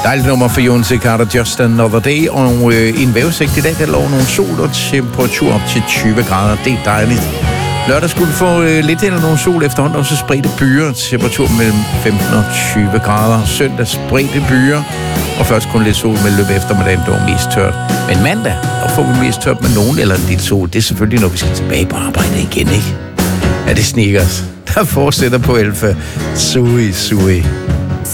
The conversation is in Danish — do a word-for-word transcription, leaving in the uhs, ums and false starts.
Dejligt nummer for Jon Carter, Just Another Day. Og øh, i en vejrudsigt i dag, der lå nogle sol og temperatur op til tyve grader. Det er dejligt. Lørdag skulle få øh, lidt eller nogen sol efterhånden, og så spredte byer. Temperatur mellem femten og tyve grader. Søndag spredte byer. Og først kun lidt sol med løb eftermiddagen, det var mest tørt. Men mandag, der får vi mest tørt med nogen eller en lille sol. Det er selvfølgelig, når vi skal tilbage på arbejde igen, ikke? Ja, det snikker os. Der fortsætter på Alfa. Sui, sui.